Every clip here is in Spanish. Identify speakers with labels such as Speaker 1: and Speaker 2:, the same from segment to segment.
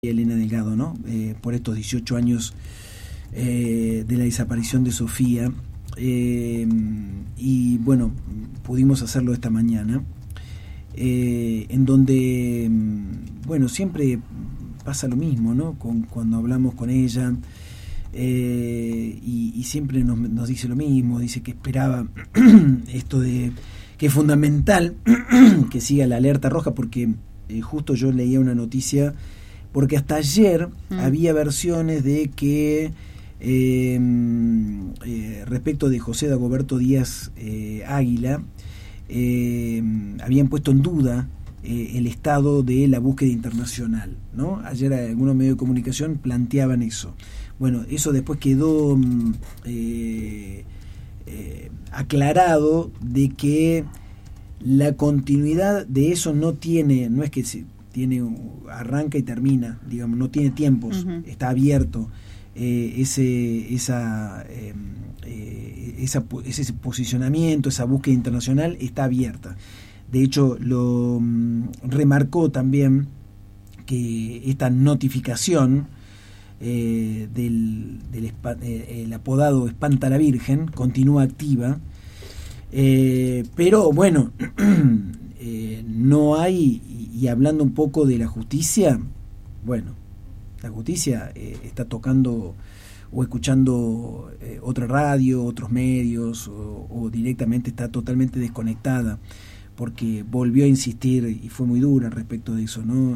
Speaker 1: Elena Delgado, ¿no? Por estos 18 años de la desaparición de Sofía. Y bueno, pudimos hacerlo esta mañana, en donde, bueno, siempre pasa lo mismo, ¿no? Cuando hablamos con ella, y siempre nos dice lo mismo, dice que esperaba esto de que es fundamental que siga la alerta roja, porque justo yo leía una noticia, porque hasta ayer había versiones de que respecto de José Dagoberto Díaz Águila, habían puesto en duda el estado de la búsqueda internacional, ¿no? Ayer algunos medios de comunicación planteaban eso. Bueno, eso después quedó aclarado de que la continuidad de eso no es que tiene, arranca y termina, digamos, no tiene tiempos, está abierto. Ese posicionamiento, esa búsqueda internacional está abierta. De hecho, lo remarcó también que esta notificación el apodado Espanta la Virgen continúa activa, pero bueno, no hay, y hablando un poco de la justicia, bueno, la justicia está tocando o escuchando otra radio, otros medios, o directamente está totalmente desconectada, porque volvió a insistir y fue muy dura respecto de eso, ¿no?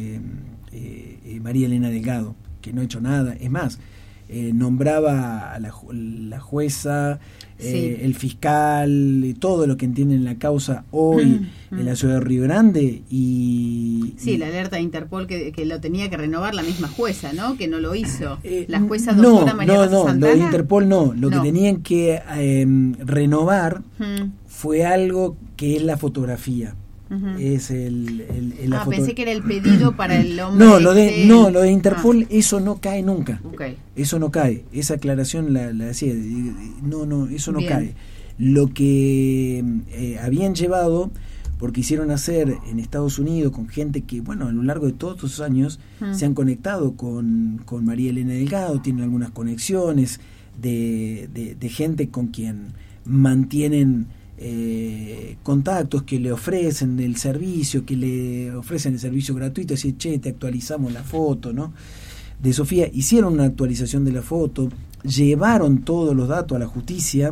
Speaker 1: María Elena Delgado, que no ha hecho nada, es más, nombraba a la jueza, el fiscal, todo lo que entienden la causa hoy en la ciudad de Río Grande,
Speaker 2: la alerta de Interpol que lo tenía que renovar la misma jueza, ¿no? Que no lo hizo. La jueza doctora María Rosa Santana.
Speaker 1: Lo de Interpol no. Lo que tenían que renovar fue algo que es la fotografía. Es la
Speaker 2: pensé que era el pedido para el hombre.
Speaker 1: Lo de Interpol, eso no cae nunca. Eso no cae. Esa aclaración la decía. Eso no cae. Lo que habían llevado, porque hicieron hacer en Estados Unidos con gente que, bueno, a lo largo de todos estos años se han conectado con María Elena Delgado, tienen algunas conexiones de gente con quien mantienen contactos, que le ofrecen el servicio, gratuito, decir, te actualizamos la foto, ¿no? De Sofía. Hicieron una actualización de la foto, llevaron todos los datos a la justicia,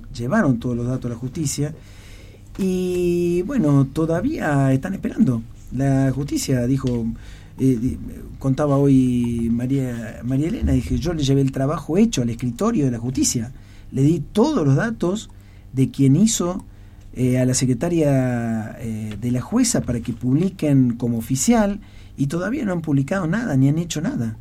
Speaker 1: y bueno, todavía están esperando. La justicia dijo, contaba hoy María Elena, dije, yo le llevé el trabajo hecho al escritorio de la justicia, le di todos los datos de quien hizo a la secretaria de la jueza para que publiquen como oficial, y todavía no han publicado nada, ni han hecho nada,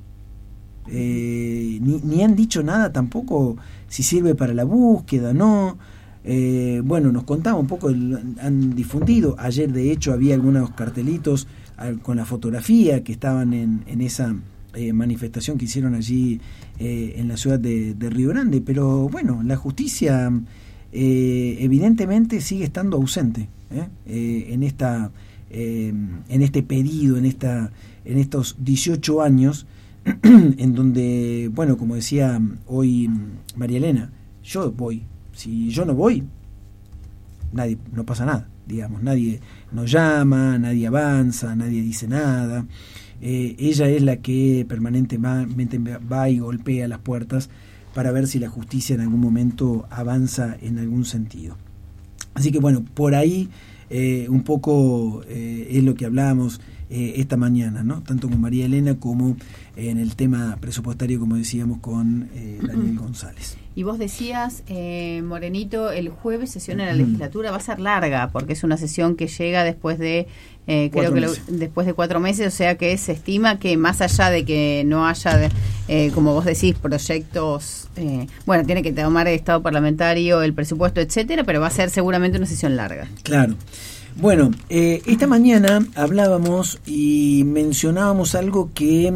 Speaker 1: ni han dicho nada tampoco si sirve para la búsqueda, no. Bueno, nos contaba un poco, han difundido, ayer de hecho había algunos cartelitos con la fotografía que estaban en esa manifestación que hicieron allí en la ciudad de Río Grande, pero bueno, la justicia evidentemente sigue estando ausente en este pedido, en estos 18 años en donde, bueno, como decía hoy María Elena, yo voy. Si yo no voy, no pasa nada, digamos, nadie nos llama, nadie avanza, nadie dice nada. Ella es la que permanentemente va y golpea las puertas para ver si la justicia en algún momento avanza en algún sentido. Así que bueno, por ahí un poco es lo que hablábamos esta mañana, ¿no? Tanto con María Elena como en el tema presupuestario, como decíamos, con Daniel González.
Speaker 2: Y vos decías, Morenito, el jueves sesión en la legislatura va a ser larga, porque es una sesión que llega después de después de 4 meses, o sea que se estima que más allá de que no haya, como vos decís, proyectos, tiene que tomar el estado parlamentario, el presupuesto, etcétera, pero va a ser seguramente una sesión larga.
Speaker 1: Claro. Bueno, esta mañana hablábamos y mencionábamos algo que,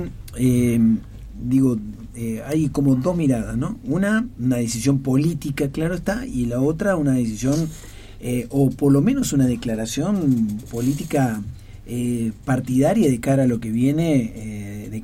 Speaker 1: hay como dos miradas, ¿no? Una decisión política, claro está, y la otra una decisión, o por lo menos una declaración política partidaria de cara a lo que viene, de